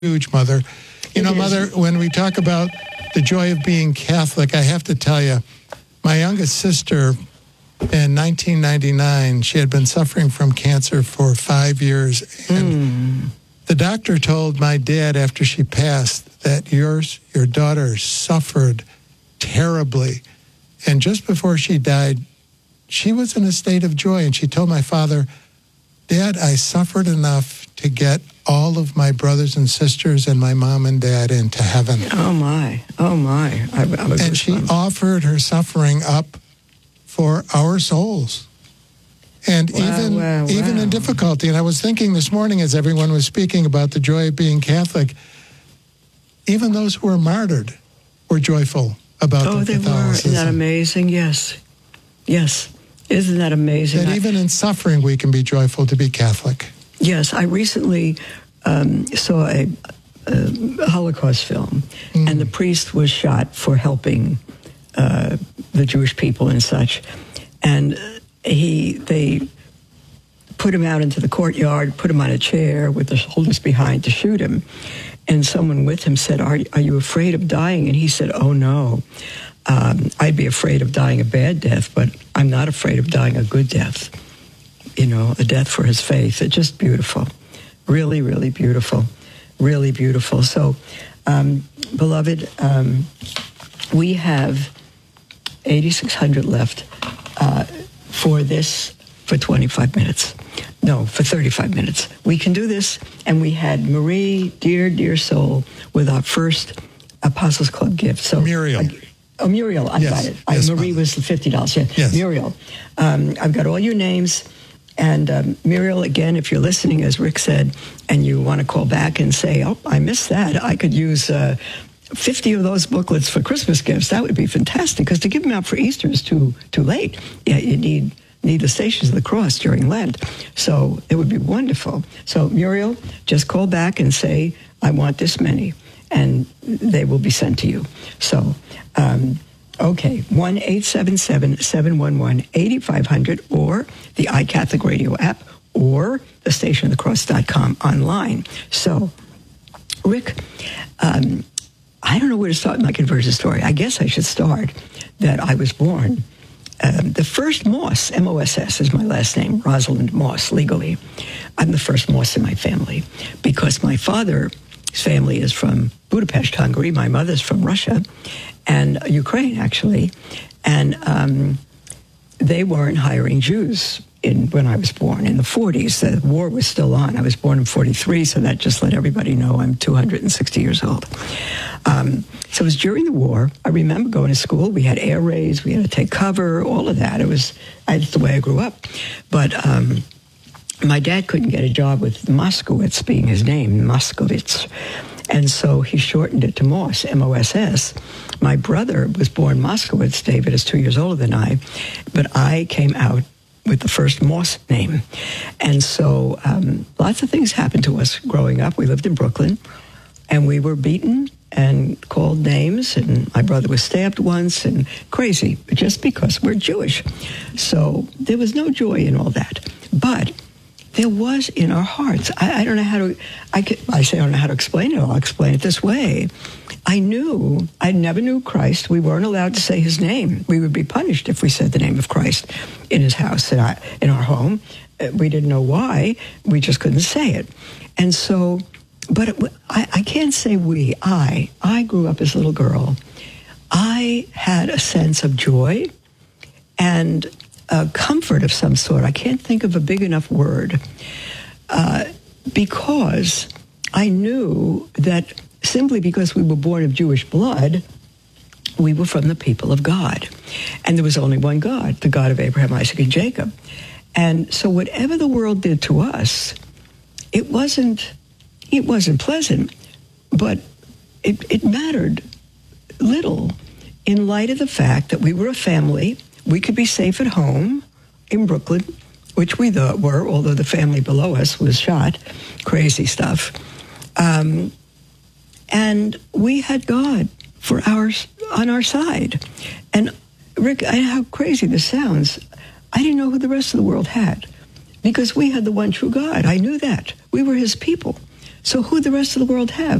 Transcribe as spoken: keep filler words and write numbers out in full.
huge, Mother. You know, Mother, when we talk about the joy of being Catholic, I have to tell you, my youngest sister in nineteen ninety-nine, she had been suffering from cancer for five years. And mm. the doctor told my dad after she passed that yours, your daughter suffered terribly. And just before she died, she was in a state of joy. And she told my father, Dad, I suffered enough to get all of my brothers and sisters and my mom and dad into heaven. Oh, my. Oh, my. I, I and she fun. offered her suffering up for our souls. And wow, even wow, even wow. in difficulty. And I was thinking this morning as everyone was speaking about the joy of being Catholic, even those who were martyred were joyful about oh, their Catholicism. Oh, they were. Isn't that amazing? Yes. Yes. Isn't that amazing? That even in suffering we can be joyful to be Catholic. Yes, I recently um, saw a, a Holocaust film, mm. and the priest was shot for helping uh, the Jewish people and such. And he, they put him out into the courtyard, put him on a chair with the shoulders behind to shoot him. And someone with him said, "Are are you afraid of dying?" And he said, "Oh no, um, I'd be afraid of dying a bad death, but I'm not afraid of dying a good death." You know, a death for his faith. It's just beautiful. Really, really beautiful. Really beautiful. So, um, beloved, um, we have eighty-six hundred left uh, for this, for twenty-five minutes. No, for thirty-five minutes. We can do this. And we had Marie, dear, dear soul, with our first Apostles Club gift. So Muriel. I, oh, Muriel, I yes. got it. Yes, I, Marie Mother. was the fifty dollars. Yeah. Yes. Muriel. Um, I've got all your names. And um, Muriel, again, if you're listening, as Rick said, and you want to call back and say, oh, I missed that, I could use uh, fifty of those booklets for Christmas gifts. That would be fantastic, because to give them out for Easter is too too late. Yeah, you need need the Stations of the Cross during Lent. So it would be wonderful. So Muriel, just call back and say, I want this many, and they will be sent to you. So, um okay, one eight seven seven, seven one one, eight five zero zero, or the iCatholic Radio app, or the station of the cross dot com online. So, Rick, um, I don't know where to start my conversion story. I guess I should start that I was born. Um, the first Moss, M O S S is my last name, Rosalind Moss, legally. I'm the first Moss in my family because my father's family is from Budapest, Hungary. My mother's from Russia. And Ukraine, actually, and um, they weren't hiring Jews in when I was born in the forties. The war was still on. I was born in forty-three, so that just let everybody know I'm two hundred sixty years old. Um, so it was during the war. I remember going to school. We had air raids. We had to take cover, all of that. It was that's the way I grew up. But um, my dad couldn't get a job with Moskowitz being his name, Moskowitz. And so he shortened it to Moss, M O S S. My brother was born Moskowitz. David is two years older than I. But I came out with the first Moss name. And so um, lots of things happened to us growing up. We lived in Brooklyn, and we were beaten and called names. And my brother was stabbed once, and crazy, just because we're Jewish. So there was no joy in all that. But there was in our hearts. I, I don't know how to, I, could, I say I don't know how to explain it. I'll explain it this way. I knew, I never knew Christ. We weren't allowed to say his name. We would be punished if we said the name of Christ in his house, in our, in our home. We didn't know why. We just couldn't say it. And so, but it, I, I can't say we, I, I grew up as a little girl. I had a sense of joy and a comfort of some sort. I can't think of a big enough word, uh, because I knew that simply because we were born of Jewish blood, we were from the people of God. And there was only one God, the God of Abraham, Isaac, and Jacob. And so whatever the world did to us, it wasn't, it wasn't pleasant, but it, it mattered little in light of the fact that we were a family. We could be safe at home in Brooklyn, which we thought were, although the family below us was shot. Crazy stuff. Um, and we had God for ours on our side. And Rick, I, how crazy this sounds, I didn't know who the rest of the world had, because we had the one true God. I knew that. We were his people. So who the rest of the world have?